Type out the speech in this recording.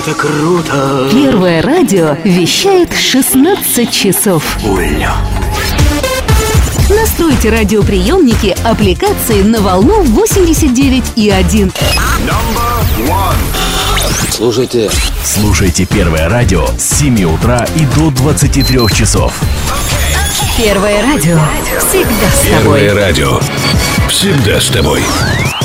это круто! Первое радио вещает 16 часов. Улья. Настройте радиоприемники аппликации на волну 89,1. Слушайте Первое радио с 7 утра и до 23 часов. Первое радио всегда с тобой. Первое радио всегда с тобой.